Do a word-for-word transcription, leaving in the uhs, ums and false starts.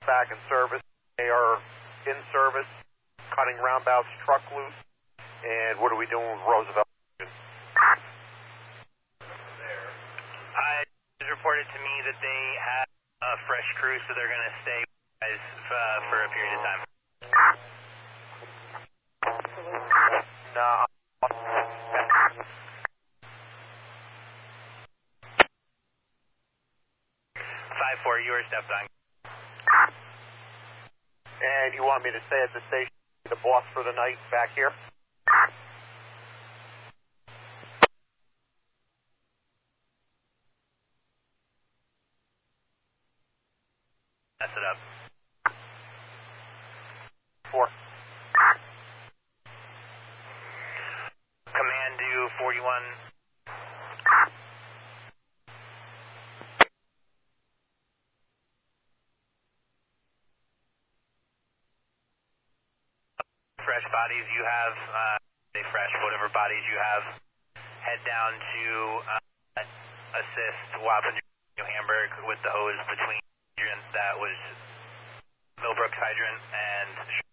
back in service. They are in service, cutting roundabouts, truck loose. And what are we doing with Roosevelt? Uh, it was reported to me that they have a fresh crew, so they're going to stay guys, uh, for a period of time. Nah. five four, you are stepped on. And you want me to stay at the station, the boss for the night back here? Mess it up. Four. Command to forty-one. Fresh bodies you have, uh, say fresh, whatever bodies you have, head down to uh, assist Wappa New Hamburg with the hose between hydrant that was Millbrook's hydrant and